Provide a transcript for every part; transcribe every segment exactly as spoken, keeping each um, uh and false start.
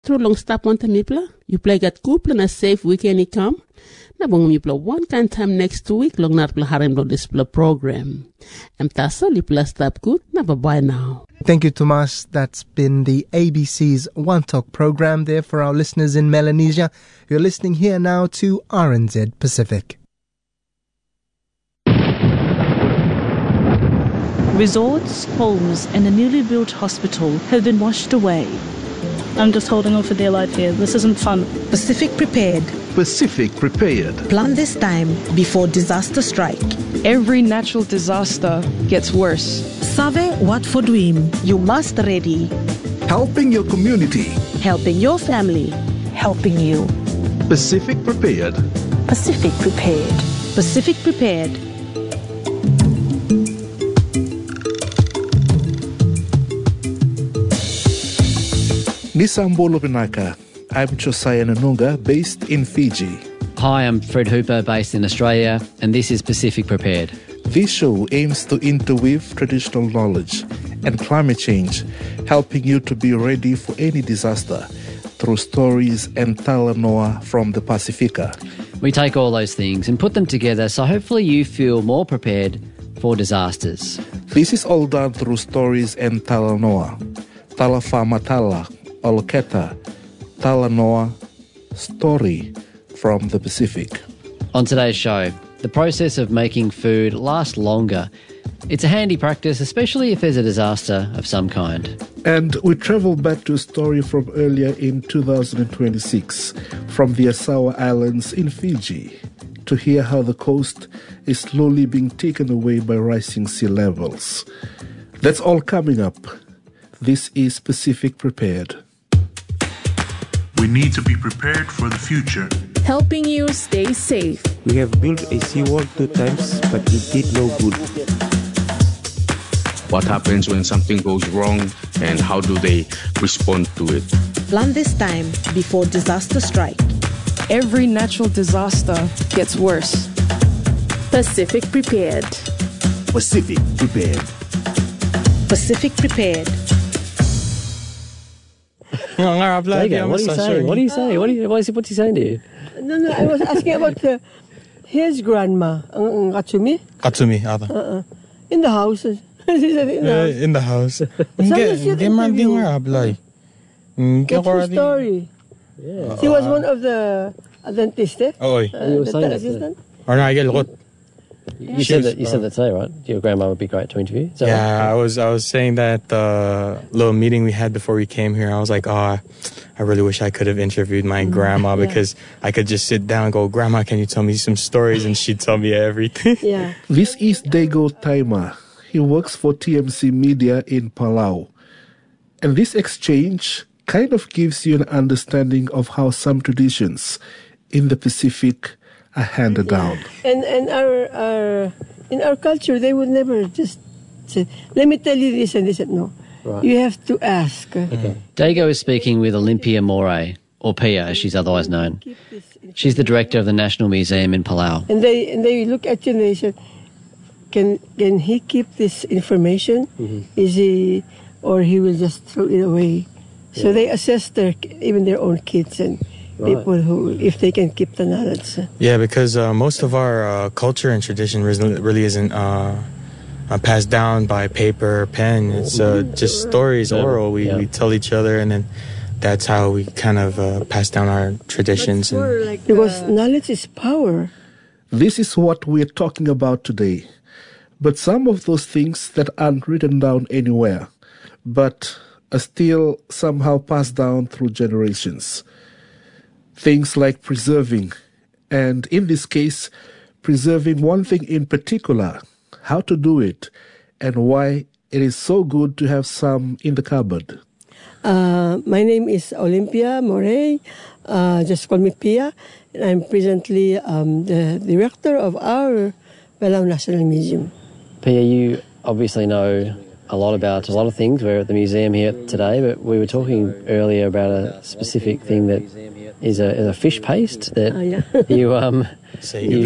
Through long stop on Tamipla, you play got couple and a safe weekend come. Na bong mipla one kind time next week long not pla harem do display program. Em tasa lipla stop good na bye now. Thank you, Tomas. That's been the A B C's One Talk program there for our listeners in Melanesia. You're listening here now to R N Z Pacific. Resorts, homes and a newly built hospital have been washed away. I'm just holding on for dear life here. This isn't fun. Pacific Prepared. Pacific Prepared. Plan this time before disaster strike. Every natural disaster gets worse. Save what for dream. You must ready. Helping your community. Helping your family. Helping you. Pacific Prepared. Pacific Prepared. Pacific Prepared. Nisambolo Pinaka. I'm Josiah Nanunga, based in Fiji. Hi, I'm Fred Hooper, based in Australia, and this is Pacific Prepared. This show aims to interweave traditional knowledge and climate change, helping you to be ready for any disaster through stories and talanoa from the Pacifica. We take all those things and put them together so hopefully you feel more prepared for disasters. This is all done through stories and talanoa. Talafa Matala, Oloketa, Talanoa, story from the Pacific. On today's show, the process of making food lasts longer. It's a handy practice, especially if there's a disaster of some kind. And we travel back to a story from earlier in two thousand twenty-six from the Asawa Islands in Fiji to hear how the coast is slowly being taken away by rising sea levels. That's all coming up. This is Pacific Prepared. We need to be prepared for the future. Helping you stay safe. We have built a seawall two times, but it did no good. What happens when something goes wrong and how do they respond to it? Plan this time before disaster strike. Every natural disaster gets worse. Pacific Prepared. Pacific Prepared. Pacific Prepared. Dega, what are you saying? What are you saying? What are you, what is, what's he saying to you? No, no, I was asking about uh, his grandma, uh, Katsumi. Katsumi, Ada. Uh-uh. In the house. She said in the uh, house. In the house. Hindi man din nga ablay. That's her story. Yeah. She was one of the dentists, eh? Oh, uh, you were saying assistant. Or no, I get lot. You she said was, that. You uh, said that today, right? Your grandma would be great to interview. Yeah, right? I was. I was saying that the uh, little meeting we had before we came here. I was like, oh, I really wish I could have interviewed my mm, grandma yeah. because I could just sit down and go, Grandma, can you tell me some stories? And she'd tell me everything. Yeah. This is Dago Taima. He works for T M C Media in Palau, and this exchange kind of gives you an understanding of how some traditions in the Pacific are handed yeah. down. And and our, our in our culture, they would never just say, let me tell you this and this. No. Right. You have to ask. Okay. Dago is speaking with Olympia Moray, or Pia as she's otherwise known. She's the director of the National Museum in Palau. And they and they look at you and they say, can, can he keep this information? Mm-hmm. Is he, or he will just throw it away? Yeah. So they assess their even their own kids and right. people who, if they can keep the knowledge. Yeah, because uh, most of our uh, culture and tradition really isn't uh, uh, passed down by paper, pen. It's uh, just stories, oral. We, yeah. we tell each other, and then that's how we kind of uh, pass down our traditions. And like because knowledge is power. This is what we're talking about today. But some of those things that aren't written down anywhere, but are still somehow passed down through generations. Things like preserving, and in this case, preserving one thing in particular, how to do it, and why it is so good to have some in the cupboard. Uh, my name is Olympia Moray, uh, just call me Pia, and I'm presently um, the director of our Palau National Museum. Pia, you obviously know a lot about a lot of things. We're at the museum here today, but we were talking earlier about a specific thing that is a, is a fish paste that uh, yeah. you um you,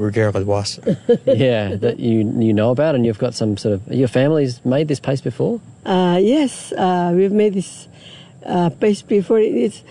yeah that you you know about, and you've got some sort of your family's made this paste before. Uh, yes, uh, we've made this uh, paste before. It's